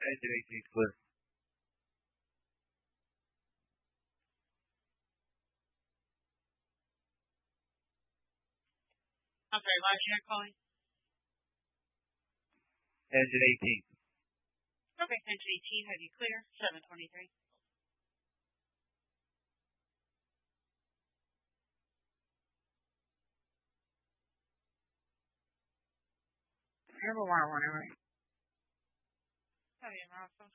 Engine 18 clear. I'm sorry, last year calling? Engine 18. Okay, engine 18, have you clear? 723. Number 1, whenever. Oh, yeah, awesome.